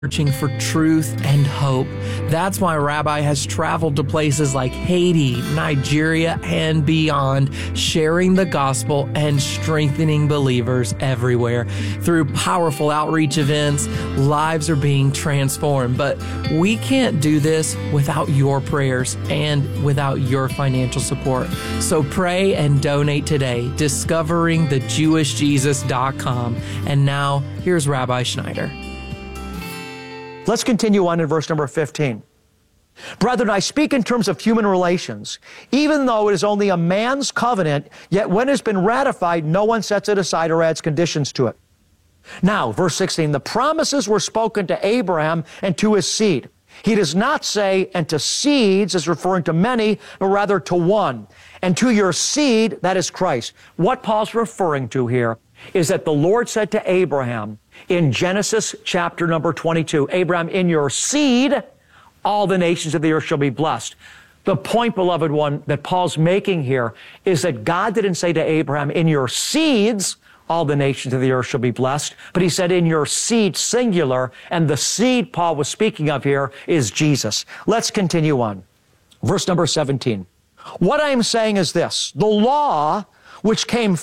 searching for truth and hope. That's why Rabbi has traveled to places like Haiti, Nigeria, and beyond, sharing the gospel and strengthening believers everywhere. Through powerful outreach events, lives are being transformed. But we can't do this without your prayers and without your financial support. So pray and donate today, discoveringthejewishjesus.com. And now, here's Rabbi Schneider. Let's continue on in verse number 15. Brethren, I speak in terms of human relations. Even though it is only a man's covenant, yet when it has been ratified, no one sets it aside or adds conditions to it. Now, verse 16, the promises were spoken to Abraham and to his seed. He does not say, and to seeds, as referring to many, but rather to one. And to your seed, that is Christ. What Paul's referring to here is that the Lord said to Abraham in Genesis chapter number 22, Abraham, in your seed, all the nations of the earth shall be blessed. The point, beloved one, that Paul's making here is that God didn't say to Abraham, in your seeds, all the nations of the earth shall be blessed, but he said in your seed, singular, and the seed Paul was speaking of here is Jesus. Let's continue on. Verse number 17. What I am saying is this: the law, which came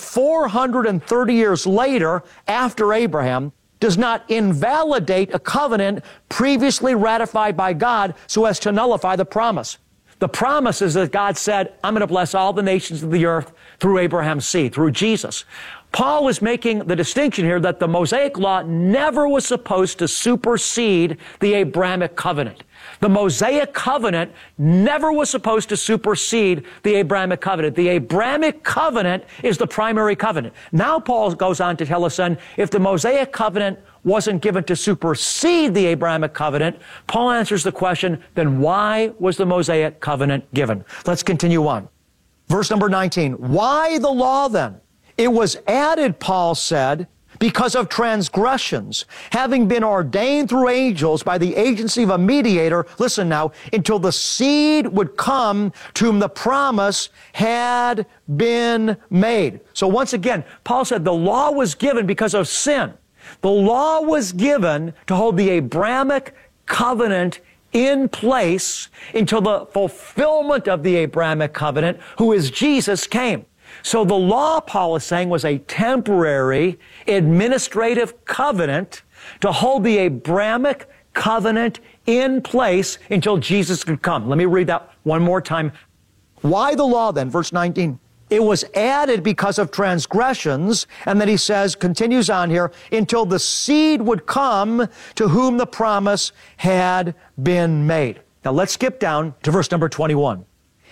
430 years later after Abraham, does not invalidate a covenant previously ratified by God so as to nullify the promise. The promise is that God said, I'm going to bless all the nations of the earth through Abraham's seed, through Jesus. Paul is making the distinction here that the Mosaic law never was supposed to supersede the Abrahamic covenant. The Mosaic covenant never was supposed to supersede the Abrahamic covenant. The Abrahamic covenant is the primary covenant. Now Paul goes on to tell us then, if the Mosaic covenant wasn't given to supersede the Abrahamic covenant, Paul answers the question, then why was the Mosaic covenant given? Let's continue on. Verse number 19. Why the law then? It was added, Paul said, because of transgressions, having been ordained through angels by the agency of a mediator, listen now, until the seed would come to whom the promise had been made. So once again, Paul said the law was given because of sin. The law was given to hold the Abrahamic covenant in place until the fulfillment of the Abrahamic covenant, who is Jesus, came. So the law, Paul is saying, was a temporary administrative covenant to hold the Abrahamic covenant in place until Jesus could come. Let me read that one more time. Why the law then? Verse 19. It was added because of transgressions, and then he says, continues on here, until the seed would come to whom the promise had been made. Now let's skip down to verse number 21.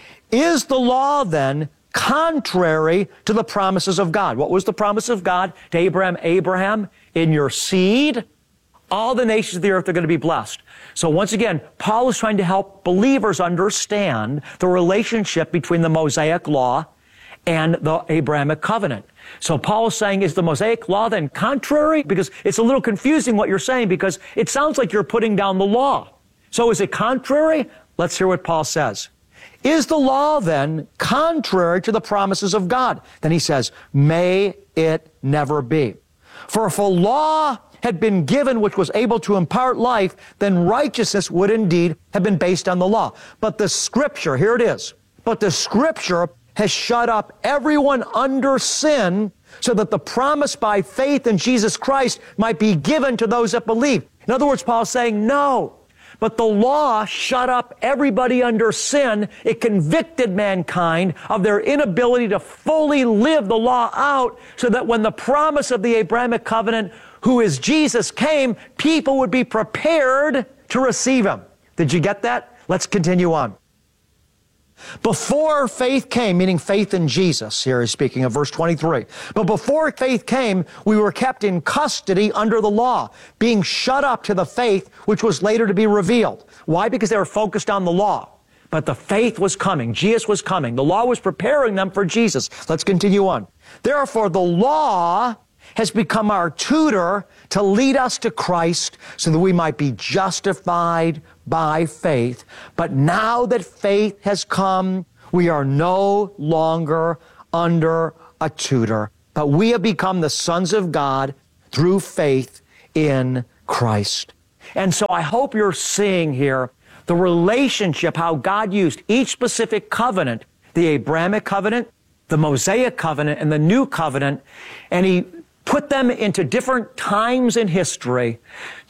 Is the law then contrary to the promises of God? What was the promise of God to Abraham? Abraham, in your seed, all the nations of the earth are going to be blessed. So once again, Paul is trying to help believers understand the relationship between the Mosaic law and the Abrahamic covenant. So Paul is saying, is the Mosaic law then contrary? Because it's a little confusing what you're saying, because it sounds like you're putting down the law. So is it contrary? Let's hear what Paul says. Is the law then contrary to the promises of God? Then he says, may it never be. For if a law had been given which was able to impart life, then righteousness would indeed have been based on the law. But the Scripture, here it is, but the Scripture has shut up everyone under sin so that the promise by faith in Jesus Christ might be given to those that believe. In other words, Paul's saying, no. But the law shut up everybody under sin. It convicted mankind of their inability to fully live the law out so that when the promise of the Abrahamic covenant, who is Jesus, came, people would be prepared to receive him. Did you get that? Let's continue on. Before faith came, meaning faith in Jesus, here he's speaking of verse 23. But before faith came, we were kept in custody under the law, being shut up to the faith which was later to be revealed. Why? Because they were focused on the law. But the faith was coming. Jesus was coming. The law was preparing them for Jesus. Let's continue on. Therefore, the law has become our tutor to lead us to Christ so that we might be justified by faith. But now that faith has come, we are no longer under a tutor, but we have become the sons of God through faith in Christ. And so I hope you're seeing here the relationship, how God used each specific covenant, the Abrahamic covenant, the Mosaic covenant, and the new covenant, and He put them into different times in history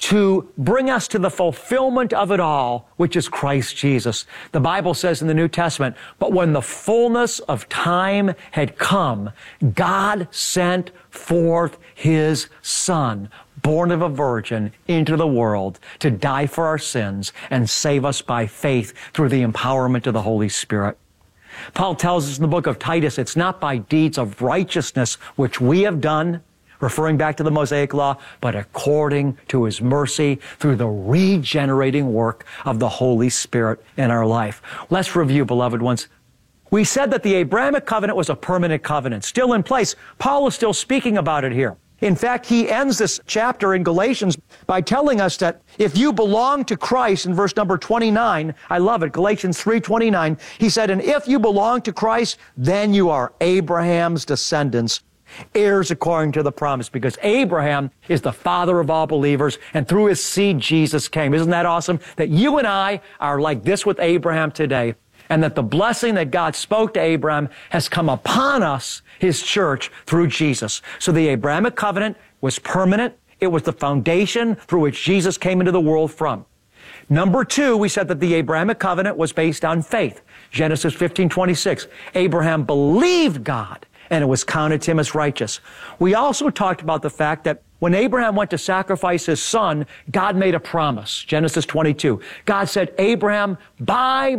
to bring us to the fulfillment of it all, which is Christ Jesus. The Bible says in the New Testament, but when the fullness of time had come, God sent forth His Son, born of a virgin, into the world to die for our sins and save us by faith through the empowerment of the Holy Spirit. Paul tells us in the book of Titus, it's not by deeds of righteousness which we have done, referring back to the Mosaic Law, but according to His mercy through the regenerating work of the Holy Spirit in our life. Let's review, beloved ones. We said that the Abrahamic covenant was a permanent covenant, still in place. Paul is still speaking about it here. In fact, he ends this chapter in Galatians by telling us that if you belong to Christ, in verse number 29, I love it, Galatians 3:29, he said, and if you belong to Christ, then you are Abraham's descendants, heirs according to the promise, because Abraham is the father of all believers, and through his seed, Jesus came. Isn't that awesome? That you and I are like this with Abraham today, and that the blessing that God spoke to Abraham has come upon us, His church, through Jesus. So the Abrahamic covenant was permanent. It was the foundation through which Jesus came into the world from. Number two, we said that the Abrahamic covenant was based on faith. Genesis 15:26. Abraham believed God, and it was counted to him as righteous. We also talked about the fact that when Abraham went to sacrifice his son, God made a promise. Genesis 22. God said, Abraham, by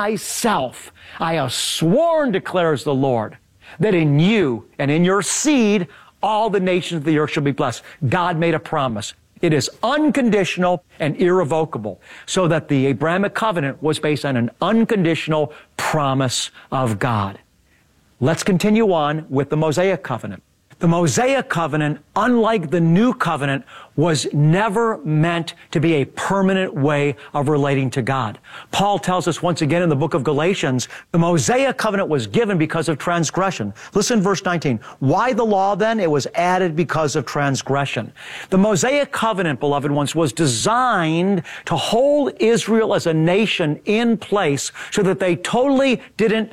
myself I have sworn, declares the Lord, that in you and in your seed all the nations of the earth shall be blessed. God made a promise. It is unconditional and irrevocable, so that the Abrahamic covenant was based on an unconditional promise of God. Let's continue on with the Mosaic covenant. The Mosaic covenant, unlike the new covenant, was never meant to be a permanent way of relating to God. Paul tells us once again in the book of Galatians, the Mosaic covenant was given because of transgression. Listen, verse 19. Why the law then? It was added because of transgression. The Mosaic covenant, beloved ones, was designed to hold Israel as a nation in place so that they totally didn't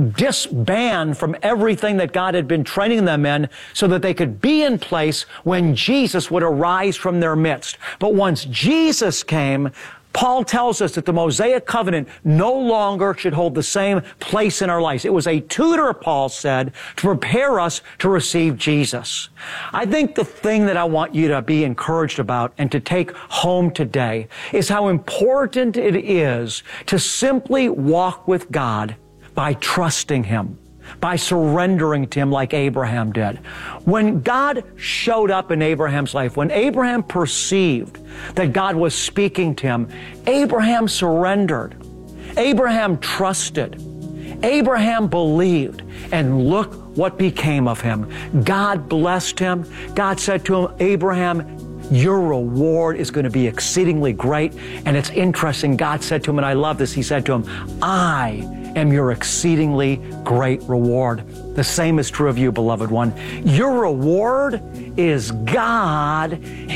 disband from everything that God had been training them in so that they could be in place when Jesus would arise from their midst. But once Jesus came, Paul tells us that the Mosaic covenant no longer should hold the same place in our lives. It was a tutor, Paul said, to prepare us to receive Jesus. I think the thing that I want you to be encouraged about and to take home today is how important it is to simply walk with God by trusting Him, by surrendering to Him like Abraham did. When God showed up in Abraham's life, when Abraham perceived that God was speaking to him, Abraham surrendered. Abraham trusted. Abraham believed. And look what became of him. God blessed him. God said to him, Abraham, your reward is going to be exceedingly great. And it's interesting, God said to him, and I love this, He said to him, I am your exceedingly great reward. The same is true of you, beloved one. Your reward is God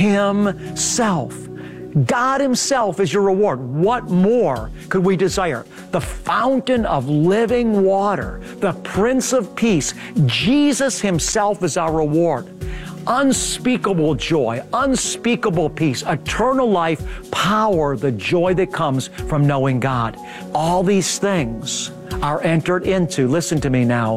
Himself. God Himself is your reward. What more could we desire? The fountain of living water, the Prince of Peace, Jesus Himself is our reward. Unspeakable joy, unspeakable peace, eternal life, power, the joy that comes from knowing God. All these things are entered into, listen to me now,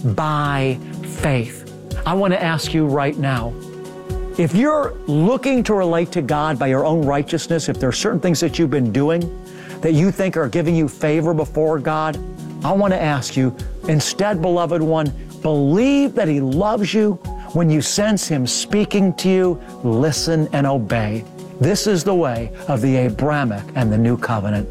by faith. I want to ask you right now, if you're looking to relate to God by your own righteousness, if there are certain things that you've been doing that you think are giving you favor before God, I want to ask you, instead, beloved one, believe that He loves you. When you sense Him speaking to you, listen and obey. This is the way of the Abrahamic and the New Covenant.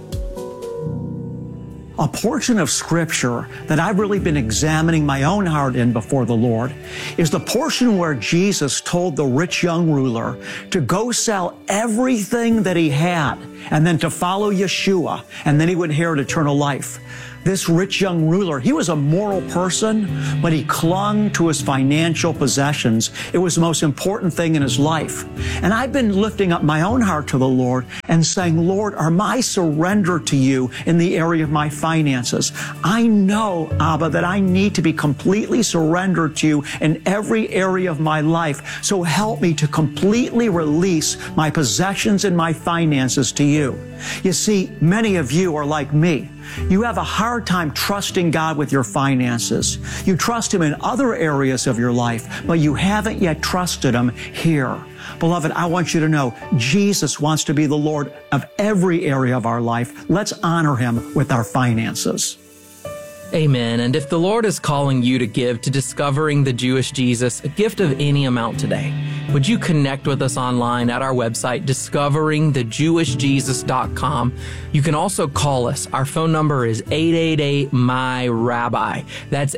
A portion of Scripture that I've really been examining my own heart in before the Lord is the portion where Jesus told the rich young ruler to go sell everything that he had and then to follow Yeshua, and then he would inherit eternal life. This rich young ruler, he was a moral person, but he clung to his financial possessions. It was the most important thing in his life. And I've been lifting up my own heart to the Lord and saying, Lord, are my surrender to you in the area of my finances? I know, Abba, that I need to be completely surrendered to you in every area of my life. So help me to completely release my possessions and my finances to you. You see, many of you are like me. You have a hard time trusting God with your finances. You trust Him in other areas of your life, but you haven't yet trusted Him here. Beloved, I want you to know Jesus wants to be the Lord of every area of our life. Let's honor Him with our finances. Amen. And if the Lord is calling you to give to Discovering the Jewish Jesus, a gift of any amount today, would you connect with us online at our website, discoveringthejewishjesus.com. You can also call us. Our phone number is 888-MY-RABBI. That's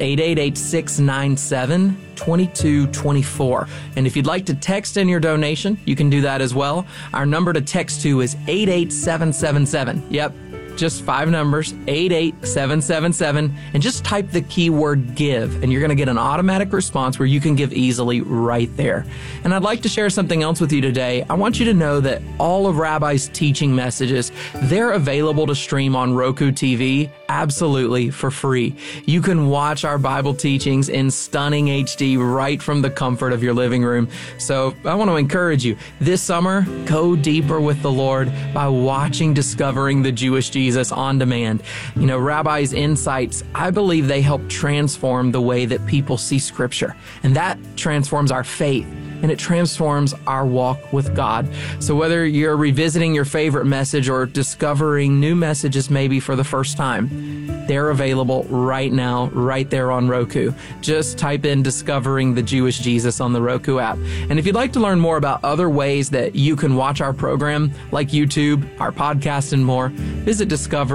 888-697-2224. And if you'd like to text in your donation, you can do that as well. Our number to text to is 88777. Yep. Just 5 numbers, 88777, and just type the keyword give, and you're going to get an automatic response where you can give easily right there. And I'd like to share something else with you today. I want you to know that all of Rabbi's teaching messages, they're available to stream on Roku TV absolutely for free. You can watch our Bible teachings in stunning HD right from the comfort of your living room. So I want to encourage you, this summer, go deeper with the Lord by watching Discovering the Jewish Jesus on demand. You know, Rabbi's insights, I believe they help transform the way that people see Scripture. And that transforms our faith, and it transforms our walk with God. So whether you're revisiting your favorite message or discovering new messages maybe for the first time, they're available right now, right there on Roku. Just type in Discovering the Jewish Jesus on the Roku app. And if you'd like to learn more about other ways that you can watch our program, like YouTube, our podcast, and more, visit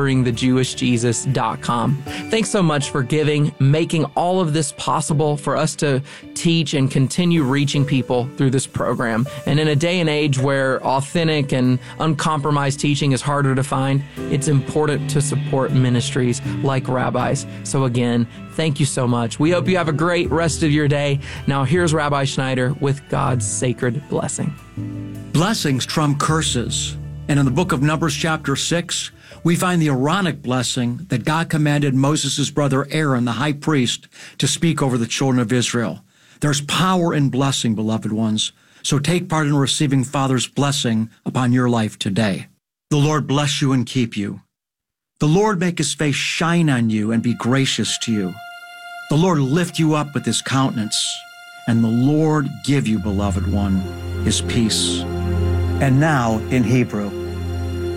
discoveringthejewishjesus.com. Thanks so much for giving, making all of this possible for us to teach and continue reaching people through this program. And in a day and age where authentic and uncompromised teaching is harder to find, it's important to support ministries like Rabbi's. So again, thank you so much. We hope you have a great rest of your day. Now here's Rabbi Schneider with God's sacred blessing. Blessings trump curses. And in the book of Numbers chapter 6, we find the Aaronic blessing that God commanded Moses' brother Aaron, the high priest, to speak over the children of Israel. There's power in blessing, beloved ones. So take part in receiving Father's blessing upon your life today. The Lord bless you and keep you. The Lord make His face shine on you and be gracious to you. The Lord lift you up with His countenance, and the Lord give you, beloved one, His peace. And now in Hebrew.